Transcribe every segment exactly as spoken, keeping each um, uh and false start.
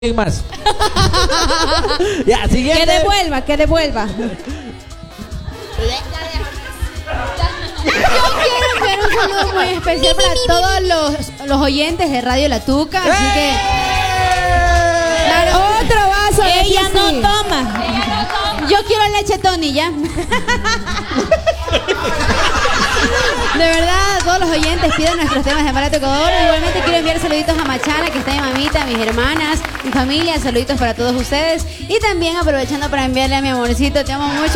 más. Ya, siguiente. Que devuelva, que devuelva. Yo quiero enviar un saludo muy especial para todos los, los oyentes de Radio La Tuca, así que... Claro, otro vaso de ella no sí. toma. Yo quiero leche Tony, ¿ya? De verdad, todos los oyentes piden nuestros temas de Balato Ecuador. Igualmente quiero enviar saluditos a Machana, que está mi mamita, a mis hermanas, mi familia, saluditos para todos ustedes. Y también aprovechando para enviarle a mi amorcito, te amo mucho.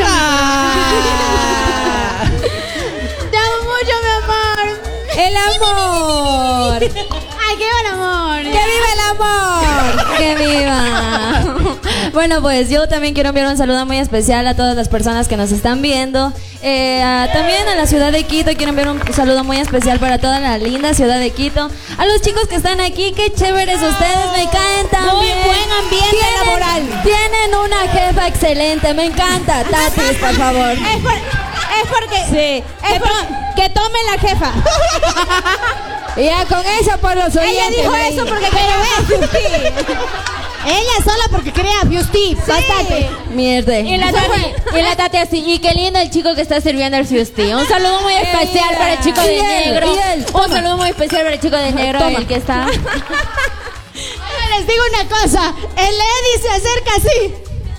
Ah. Te amo mucho, mi amor. El amor. Ay, qué buen amor. ¡Que viva el amor! ¡Que viva! Bueno, pues yo también quiero enviar un saludo muy especial a todas las personas que nos están viendo. Eh, a, también a la ciudad de Quito quiero enviar un saludo muy especial para toda la linda ciudad de Quito. A los chicos que están aquí, qué chéveres ustedes, me caen también. Muy buen ambiente ¿Tienen, laboral. Tienen una jefa excelente, me encanta. Tatis, por favor. Es, por, es porque... Sí. Es Que, por, to que tome la jefa. ya con eso por los oyentes. Ella dijo de eso ahí. porque quería ver. Ella sola porque crea Fusti, bastante. Mierda. Y la, tati, y la Tati así, y qué lindo el chico que está sirviendo el Fusti. Un saludo muy especial para el chico de Y él, negro. y él, Un toma. saludo muy especial para el chico de negro, Toma. el que está. Les digo una cosa, el Eddie se acerca así.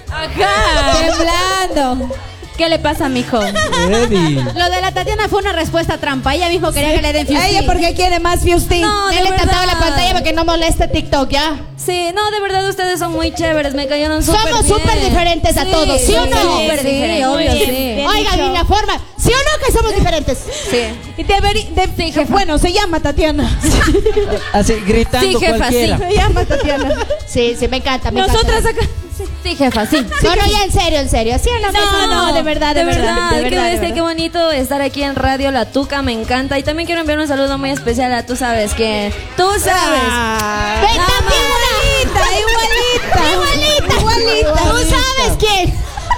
Ajá. Temblando. ¿Qué le pasa, mijo? Eddie. Lo de la Tatiana fue una respuesta trampa. Ella mismo quería que le den Fusti. Ella porque quiere más Fusti. No, de Él le tapaba verdad. la pantalla para que no moleste TikTok, ¿ya? Sí, no, de verdad ustedes son muy chéveres, me cayeron súper bien. Somos súper diferentes a todos, ¿sí o no? Súper Sí, diferentes, muy obvio, bien, sí. bien. Oigan, dicho. y la forma, ¿sí o no que somos diferentes? Sí. Y deberi- de- bueno, se llama Tatiana. Así, gritando Sí, jefa, cualquiera. Se llama Tatiana. Sí, sí, me encanta, me Nosotras encanta. acá. Sí, jefa, sí. No, no, ya en serio, en serio, ¿sí o no? No, no, de verdad, de, de verdad, verdad, de qué verdad, de bestia, verdad. qué bonito estar aquí en Radio La Tuca, me encanta. Y también quiero enviar un saludo muy especial a tú sabes que tú sabes. Ah. ¡Ven, Nada Tatiana! Igualita, igualita. ¡Igualita! ¿Tú sabes quién?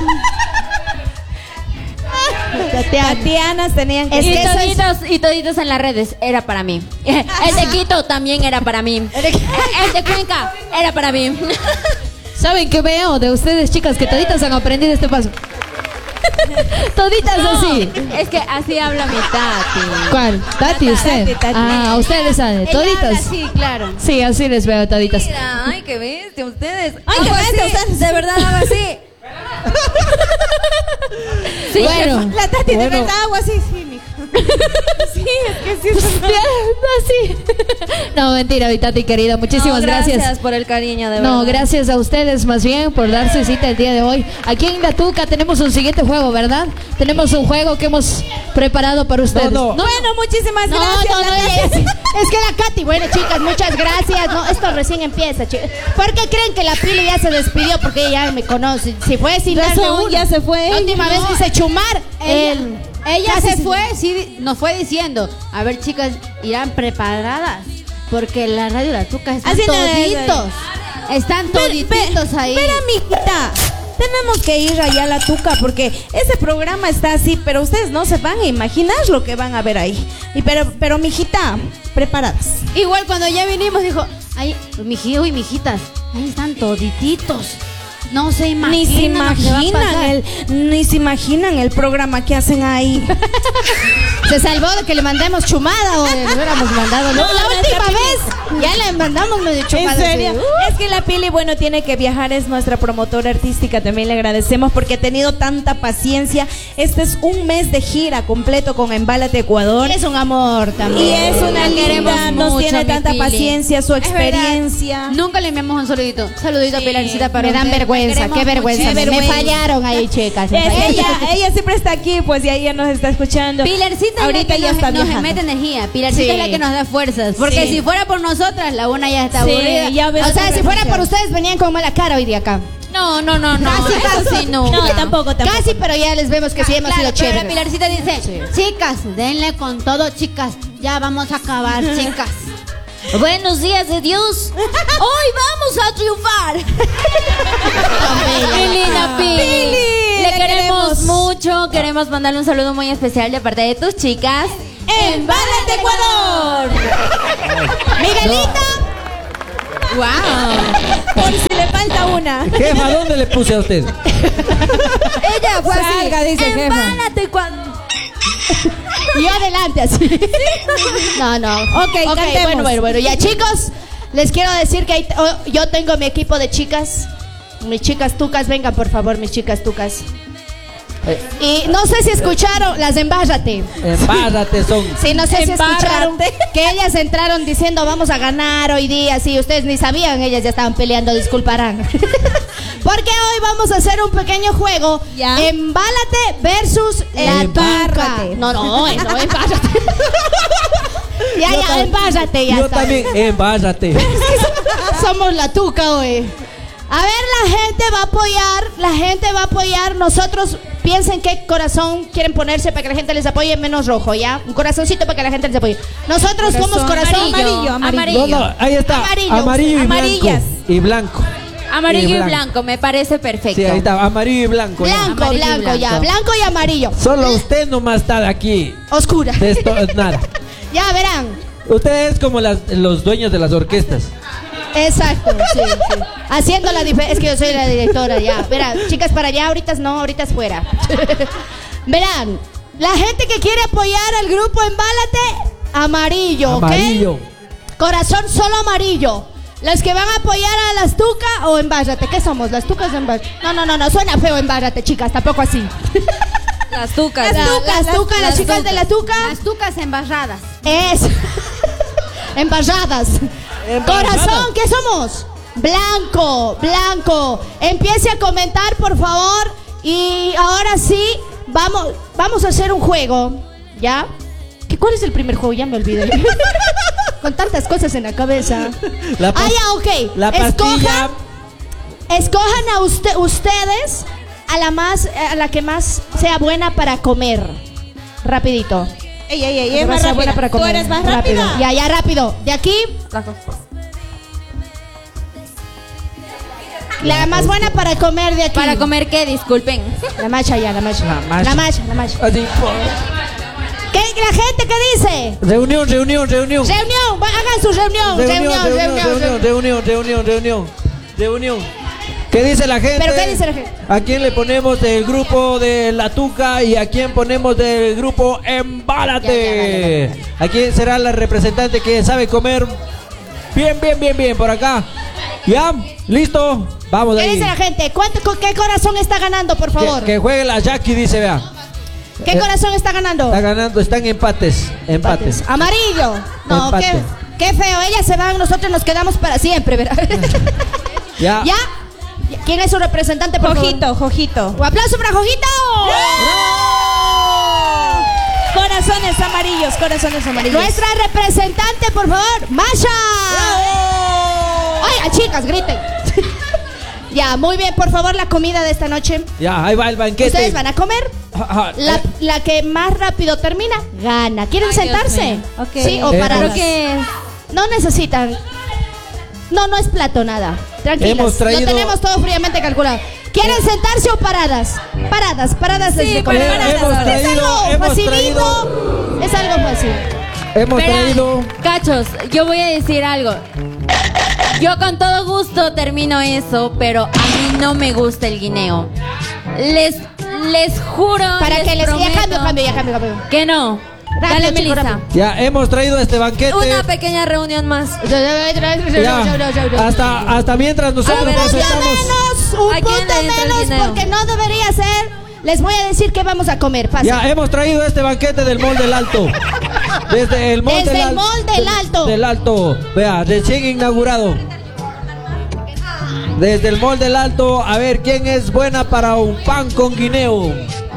Tatiana. Tatianas tenían que Es y, que eso es- toditos, y toditos en las redes, era para mí. El de Quito también era para mí. El de Cuenca era para mí. ¿Saben qué veo de ustedes, chicas? Que toditas han aprendido este paso. Toditas así. Es que así habla mi Tati. ¿Cuál? Tati, usted. Tati, Tati. Ah, ustedes saben. Ella Toditas. habla así, claro. Sí, así les veo, toditas. Mira, ay, qué bestia ustedes. Ay, Hago qué bestia, así. ustedes. De verdad, hago así. Sí, Bueno. La Tati de Bueno. verdad hago así, sí, mijo. Sí, es que sí. Así. No, mentira, mi Tati querida. Muchísimas No, gracias. gracias por el cariño, de No, verdad. gracias a ustedes más bien por darse cita el día de hoy. Aquí en La Tuca tenemos un siguiente juego, ¿verdad? Tenemos un juego que hemos preparado para ustedes. no. Bueno, muchísimas No, gracias. no, no, la ella- Tati. es que la Katy, bueno, chicas, muchas gracias. No, esto recién empieza, chicas. ¿Por qué creen que la Pili ya se despidió? Porque ella ya me conoce. Si fue sin darme Razón, uno. ya se fue. La última vez No. quise chumar. Ella, él. ella Casi se se- fue, sí, nos fue diciendo, a ver, chicas, irán preparadas, porque la Radio La Tuca están Así no es, toditos, están todititos ahí. Espera, mijita. Tenemos que ir allá a La Tuca porque ese programa está así, pero ustedes no se van a imaginar lo que van a ver ahí. Y pero, pero mijita, preparadas. Igual cuando ya vinimos dijo, ay, mijillo y mijitas, ahí están todititos. No se imaginan. Ni se lo que va a imaginan pasar. el, ni se imaginan el programa que hacen ahí. Se salvó de que le mandemos chumada o le hubiéramos mandado. No, la última vez ya le mandamos medio ¿En chumada. serio? así. Uh. Es que la Pili, bueno, tiene que viajar, es nuestra promotora artística, también le agradecemos porque ha tenido tanta paciencia. Este es un mes de gira completo con Embálate Ecuador. Es un amor también. Y es una La queremos linda, nos mucho, tiene mi tanta Pili. paciencia, su Es verdad. experiencia. Nunca le enviamos un saludito. Saludito a Pilarcita para Me dan usted. vergüenza, Queremos qué vergüenza. mucho. Me, Qué me vergüenza. fallaron ahí, chicas. me Es fallaron. ella, ella siempre está aquí, pues y ella nos está escuchando. Pilarcita ahorita es la ya que está nos, nos viajando. mete energía. Pilarcita Sí. es la que nos da fuerzas. Porque Sí. si fuera por nosotras, la una ya está Sí, aburrida. ya ves. O sea, si fuera por ustedes, venían con mala cara hoy día acá. No, no, no, no. Casi, eso casi. sí, no. No, tampoco, tampoco. Casi, pero ya les vemos que sí hemos Claro, sido pero la chéveres. Pilarcita dice, chicas, denle con todo, chicas. Ya vamos a acabar, chicas. Buenos días de Dios. Hoy vamos a triunfar. Qué linda Pili. Pili, Le la queremos queremos. mucho. Queremos mandarle un saludo muy especial de parte de tus chicas. ¡Embálate Ecuador! Miguelito. Wow. Por si le falta una. Jefa, ¿dónde le puse a usted? Ella fue Salga, así. dice jefa. Embálate cuando. Y yo adelante así. No, no. Ok, cantemos. bueno, bueno, bueno. Ya, chicos, les quiero decir que hay- oh, yo tengo mi equipo de chicas. Mis chicas tucas, vengan por favor, mis chicas tucas. Eh, Y no sé si escucharon las embárrate. Embárrate son. Sí, no sé si escucharon Embárrate. que ellas entraron diciendo vamos a ganar hoy día. Sí, ustedes ni sabían, ellas ya estaban peleando, disculparán. Porque hoy vamos a hacer un pequeño juego. Ya. Embálate versus la tuca. Embárrate. No, no, no, embárrate. Ya, Yo ya, tam- embárrate, ya Yo está. también, embárrate. Somos la tuca hoy. A ver, la gente va a apoyar, la gente va a apoyar. Nosotros piensen qué corazón quieren ponerse para que la gente les apoye, menos rojo, ¿ya? Un corazoncito para que la gente les apoye. Nosotros somos corazón Amarillo, amarillo. No, no, ahí está. Amarillo. Amarillo y Amarillas. blanco. Y blanco. Amarillo Y y blanco. blanco, me parece perfecto. Sí, ahí está. Amarillo y blanco. ya. Blanco, Amarillo y blanco, ya. blanco. Blanco y amarillo. Solo usted nomás está de aquí. Oscura. De esto, nada. Ya verán. Usted es como las- los dueños de las orquestas. Exacto, sí, sí. Haciendo la diferencia. Es que yo soy la directora, ya. Verán, chicas, para allá, ahorita no, ahorita es fuera. Verán, la gente que quiere apoyar al grupo Embálate, amarillo, ¿ok? Amarillo. Corazón solo amarillo. Los que van a apoyar a las tucas o embárrate. ¿Qué somos? ¿Las tucas o embárrate? No, no, no, no, suena feo embárrate, chicas, tampoco así. Las tucas. Las tucas, las- tucas, las las chicas de la tuca. Las tucas embarradas. Es. Embarradas. Embarradas. Corazón, ¿qué somos? Blanco, blanco. Empiece a comentar, por favor. Y ahora sí, vamos, vamos a hacer un juego. ¿Ya? ¿Qué, ¿Cuál es el primer juego? Ya me olvidé. Con tantas cosas en la cabeza. La Ah, pas- ya, ok. La pastilla. Escojan, escojan a usted, ustedes a la más, a la que más sea buena para comer. Rapidito. Ey, ey, ey, Que es más más sea rápida. buena para Tú comer. eres más Rápido. rápida. Ya, ya, rápido. De aquí, la más buena para comer de aquí. ¿Para comer qué? Disculpen. La macha ya, la macha. La macha. La macha, la macha. Así. ¿Qué la gente qué dice? Reunión, reunión, reunión. Reunión, va- hagan su reunión. Reunión, Reunión, reunión, reunión, reunión, reunión, reunión, reunión. Reunión. ¿Qué dice la gente? ¿Pero qué dice la gente? ¿A quién le ponemos del grupo de La Tuca y a quién ponemos del grupo Embálate? Ya, ya, ¿A quién será la representante que sabe comer? Bien, bien, bien, bien, por acá. ¿Ya? ¿Listo? Vamos ¿Qué ahí. dice la gente? ¿Cuánto, co- ¿Qué corazón está ganando, por favor? Que, que juegue la Jackie, dice, vea. ¿Qué Eh, corazón está ganando? Está ganando, están empates. Empates. Amarillo. No, Empate. qué, qué feo. Ellas se van, nosotros nos quedamos para siempre, ¿verdad? Ya. ¿Ya? ¿Quién es su representante, por Jojito, favor? Jojito. Un aplauso para Jojito. Corazones amarillos, corazones amarillos. Nuestra representante, por favor, Masha. Oigan, chicas, griten. Ya, muy bien, por favor, la comida de esta noche. Ya, ahí va el banquete. Ustedes van a comer. Ajá, La, eh, la que más rápido termina, gana. ¿Quieren Ay, Dios sentarse? mío. Ok. Sí, o Eh, para Creo los que es- No necesitan. No, no es plato nada. Tranquilas. Hemos traído- Lo tenemos todo fríamente calculado. ¿Quieren sentarse o paradas? Paradas, paradas Sí, desde pues, Eh, paradas. hemos Es Es traído, algo hemos facilito. traído, Es algo fácil. hemos Verán, traído. cachos, yo voy a decir algo. Yo con todo gusto termino eso, pero a mí no me gusta el guineo. Les, les juro. Para les que les. Ya prometo cambio, cambio, ya cambio, cambio. Que no. Rápido, Dale, chico, Melissa. rápido. Ya hemos traído este banquete. Una pequeña reunión más. Ya, hasta, hasta mientras nosotros A ver, nos Un punto sentamos. menos, ¿A un quién punto le entra el menos guineo? porque no debería ser. Les voy a decir qué vamos a comer. Pasen. Ya hemos traído este banquete del Mall del Alto. Desde el Mall Desde del el Al- Mall del Alto. Del Alto. Vea, recién inaugurado. Desde el Mall del Alto, a ver quién es buena para un pan con guineo.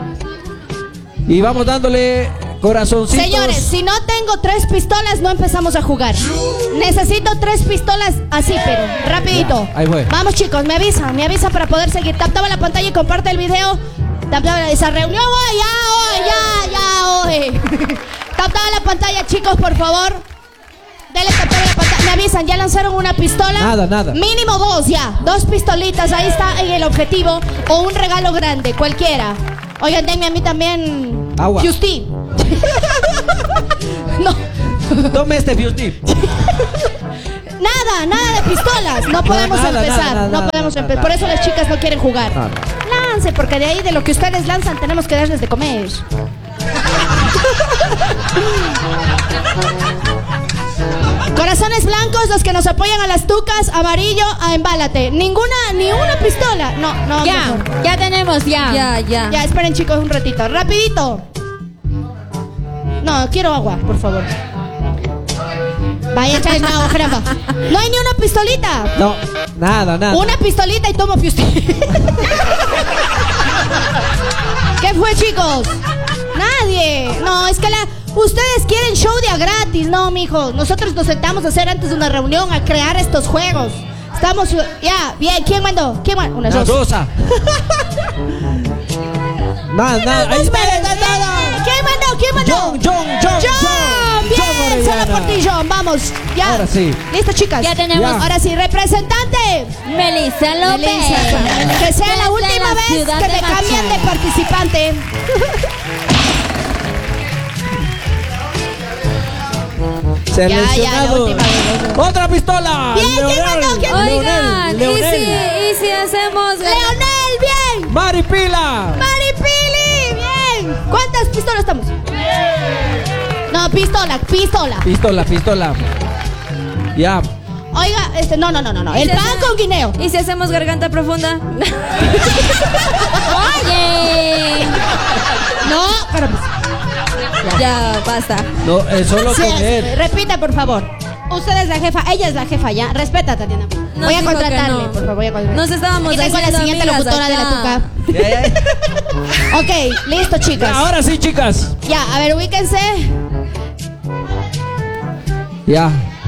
Y vamos dándole corazoncitos. Señores, si no tengo tres pistolas, no empezamos a jugar. Necesito tres pistolas así, pero rapidito. Ya, ahí fue. Vamos, chicos, me avisa, me avisa para poder seguir. Tap tap la pantalla y comparte el video. Tap tap esa reunión. ¡Oh, ya, oh, ya, ya, oh. Tap tap la pantalla, chicos, por favor. Dale tap tap la pantalla. Me avisan, ya lanzaron una pistola. Nada, nada. Mínimo dos ya. Dos pistolitas, ahí está en el objetivo. O un regalo grande, cualquiera. Oigan, denme a mí también. Agua. Justi. No. Tome este Beauty. Nada, nada de pistolas. No podemos nada, empezar. nada, nada, no nada, podemos nada, empezar. nada. Por eso las chicas no quieren jugar. Nada. Lance, porque de ahí de lo que ustedes lanzan tenemos que darles de comer. Corazones blancos, los que nos apoyan a las tucas, amarillo, a embálate. Ninguna, ni una pistola. No, no. Ya, mejor. ya tenemos, ya. Ya, ya. Ya, esperen chicos un ratito. Rapidito. No, quiero agua, por favor. Vaya, echarles más agua, caramba. No hay ni una pistolita. No, nada, nada. Una pistolita y tomo fiusted. ¿Qué fue, chicos? Nadie. No, es que la... Ustedes quieren show de a gratis. No, mijo. Nosotros nos sentamos a hacer antes de una reunión a crear estos juegos. Estamos... Ya, bien. ¿Quién mandó? ¿Quién mandó? Una Una rosa. rosa. Nada, nada. Ahí Esperen, está. ¿Quién mandó? ¿Quién mandó? John, John, John, John, John, bien, John solo Orellana. por ti, John, vamos, ya. Ahora sí. ¿Listo, chicas? Ya tenemos. Ya. Ahora sí, representante. Melissa López. Melissa, que sea la Desde última la vez ciudad que de me cambian de Machala. participante. Seleccionado. la última vez. Otra pistola. Bien, ¿quién mandó? ¿Quién mandó? Oigan, Leonel, ¿y si, Leonel. y si hacemos... Leonel, bien. Maripila. Maripili, bien. ¿Cuántas pistolas estamos? No, pistola, pistola. Pistola, pistola. Ya. Oiga, este, no, no, no, no, no. El ¿Y si pan hace- con guineo. ¿Y si hacemos garganta profunda? Oye. No, pero Ya, basta. No, eh, solo sí, comer. repita, por favor. Usted es la jefa, ella es la jefa, ya. Respeta, Tatiana. Nos voy a dijo que contratarle, no. por favor, voy a contratarle. Nos estábamos Y tengo a la haciendo siguiente amigas locutora de la acá. tuca. Ya, ya, ya. Ok, listo, chicas. Ya, ahora sí, chicas. Ya, a ver, ubíquense. Ya.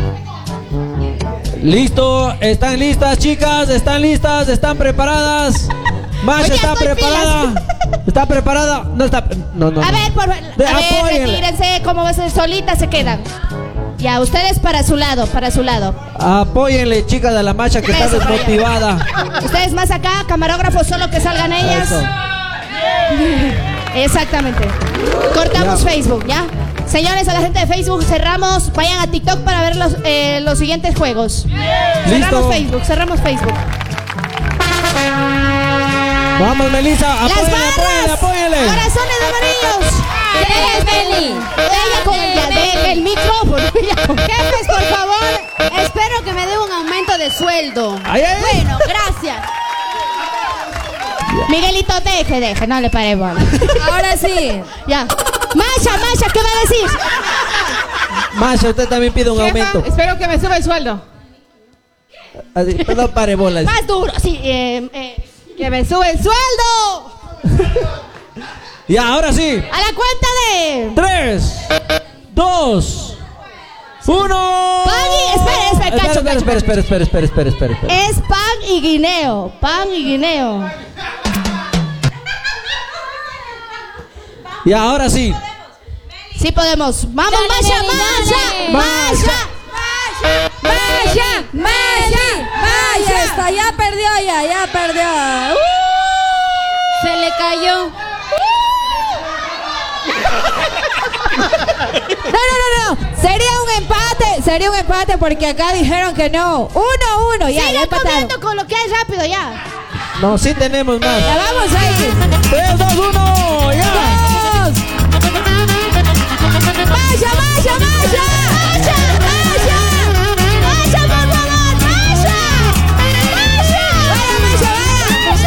Listo, están listas, chicas, están listas, están preparadas. Masha Oye, está estoy preparada. ¿Está preparada? No está. No, no. A no. ver, por, a De- ver, apóyenla. retírense, como va a ser solita, se quedan. Ya, ustedes para su lado, para su lado. Apóyenle, chicas, a la Masha que está Eso, para allá. desmotivada. Ustedes más acá, camarógrafos, solo que salgan ellas. Eso. Exactamente. Cortamos Ya. Facebook, ¿ya? Señores, a la gente de Facebook, cerramos. Vayan a TikTok para ver los, eh, los siguientes juegos. Cerramos Listo. Facebook, cerramos Facebook. Vamos, Melissa, Las apóyenle, apóyenle, barras, apóyenle. corazones amarillos. Deje, Meli. Ella con ya, deje el micrófono. ella con- Jefes, por favor, espero que me dé un aumento de sueldo. Ay, ay, ay. Bueno, gracias. Miguelito, deje, deje, no le pare bola. Ahora sí. Ya. Masha, Masha, ¿qué va a decir? Masha, usted también pide un aumento. Espero que me suba el sueldo. Así, perdón, pare bolas. Más duro, sí. Eh, eh, ¡Que me sube el sueldo! Ya, ahora sí. a la cuenta de... Tres, dos, uno. Pani, espera, espera, cacho, Espera, cacho, espera, espera, espera, espera, espera, espera, espera, espera. Es pan y guineo. Pan y guineo. Ya, ahora sí. Sí podemos. Vamos, Dale, Masha, Meli, Masha. dale. Masha. ¡Maya! ¡Maya! ¡Maya! Está, ya perdió, ya, ya perdió. Uh. Se le cayó. No, no, no, no. Sería un empate, sería un empate porque acá dijeron que no. Uno, uno, ya, ya Sigue empataron. comiendo con lo que hay rápido, ya. No, sí tenemos Ya más. vamos ahí. Tres, dos, uno. Ya. Dos. ¡Maya, Maya, Maya!